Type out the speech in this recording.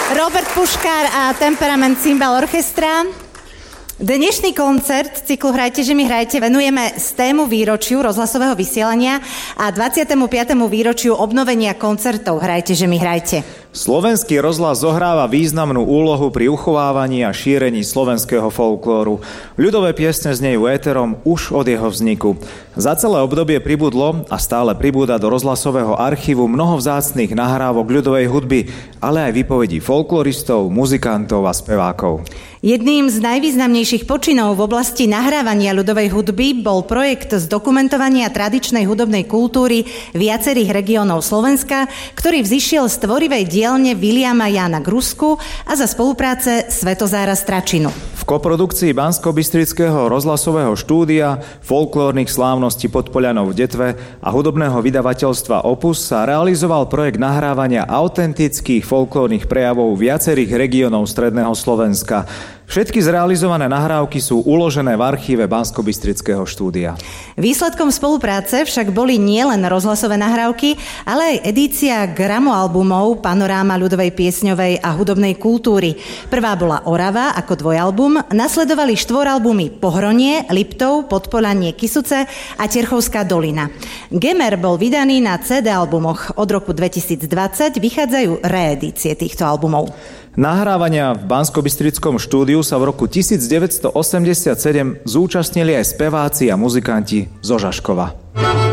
Robert Puškár a Temperament Cymbal Orchestra. Dnešný koncert cyklu Hrajte, že mi hrajte venujeme z tému výročiu rozhlasového vysielania a 25. výročiu obnovenia koncertov Hrajte, že mi hrajte. Slovenský rozhlas zohráva významnú úlohu pri uchovávaní a šírení slovenského folklóru. Ľudové piesne znejú éterom už od jeho vzniku. Za celé obdobie pribudlo a stále pribúda do rozhlasového archívu mnoho vzácnych nahrávok ľudovej hudby, ale aj výpovedí folkloristov, muzikantov a spevákov. Jedným z najvýznamnejších počinov v oblasti nahrávania ľudovej hudby bol projekt zdokumentovania tradičnej hudobnej kultúry viacerých regiónov Slovenska, ktorý vzišiel z tvorivej dielne Viliama Jána Grusku a za spolupráce Svetozára Stračinu. V koprodukcii Banskobystrického rozhlasového štúdia, folklórnych slávností pod Poľanou v Detve a hudobného vydavateľstva Opus sa realizoval projekt nahrávania autentických folklórnych prejavov viacerých regiónov stredného Slovenska. Všetky zrealizované nahrávky sú uložené v archíve Banskobystrického štúdia. Výsledkom spolupráce však boli nielen rozhlasové nahrávky, ale aj edícia gramoalbumov Panoráma ľudovej piesňovej a hudobnej kultúry. Prvá bola Orava ako dvojalbum, nasledovali štvoralbumy Pohronie, Liptov, Podpoľanie, Kysuce a Terchovská dolina. Gemer bol vydaný na CD albumoch. Od roku 2020 vychádzajú reedície týchto albumov. Nahrávania v Banskobystrickom štúdiu sa v roku 1987 zúčastnili aj speváci a muzikanti zo Žaškova.